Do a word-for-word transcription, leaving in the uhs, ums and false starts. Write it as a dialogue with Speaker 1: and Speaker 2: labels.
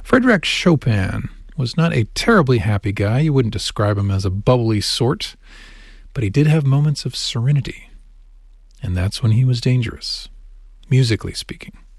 Speaker 1: Frédéric Chopin was not a terribly happy guy. You wouldn't describe him as a bubbly sort, but he did have moments of serenity. And that's when he was dangerous, musically speaking.